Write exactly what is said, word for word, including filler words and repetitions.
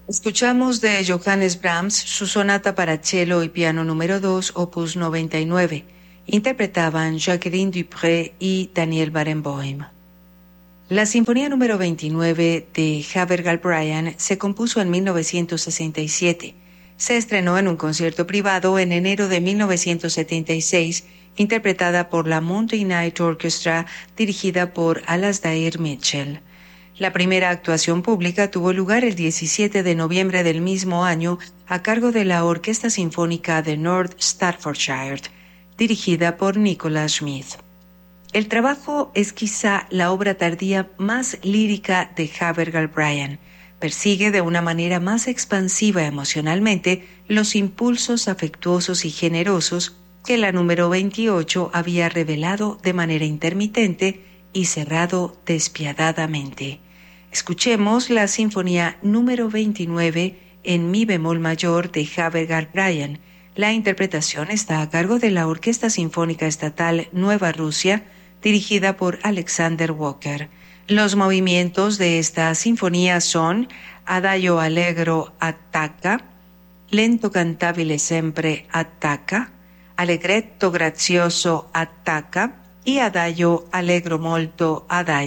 Escuchamos de Johannes Brahms su sonata para cello y piano número dos, opus noventa y nueve. Interpretaban Jacqueline Dupré y Daniel Barenboim. La Sinfonía número veintinueve de Javier Galbraith se compuso en mil novecientos sesenta y siete. Se estrenó en un concierto privado en enero de mil novecientos setenta y seis, interpretada por la Monday Night Orchestra, dirigida por Alasdair Mitchell. La primera actuación pública tuvo lugar el diecisiete de noviembre del mismo año a cargo de la Orquesta Sinfónica de North Staffordshire, dirigida por Nicholas Smith. El trabajo es quizá la obra tardía más lírica de Javier Galbraith. Persigue de una manera más expansiva emocionalmente los impulsos afectuosos y generosos que la número veintiocho había revelado de manera intermitente y cerrado despiadadamente. Escuchemos la Sinfonía número veintinueve en mi bemol mayor de Javier Galbraith. La interpretación está a cargo de la Orquesta Sinfónica Estatal Nueva Rusia, dirigida por Alexander Walker. Los movimientos de esta sinfonía son Adagio allegro attacca, lento cantabile sempre attacca, allegretto grazioso attacca y Adagio allegro molto adagio.